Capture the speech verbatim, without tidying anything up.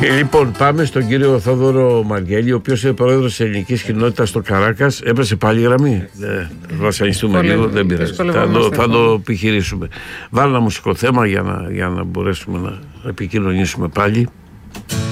Και λοιπόν, πάμε στον κύριο Θόδωρο Μαργέλη, ο οποίος είναι πρόεδρος της ελληνικής κοινότητας στο Καράκας. Έπεσε πάλι η γραμμή. Δεν θα βασανιστούμε λίγο, δεν πειράζει. Θα το, θα το επιχειρήσουμε. Βάλω ένα μουσικό θέμα για να, για να μπορέσουμε να επικοινωνήσουμε πάλι.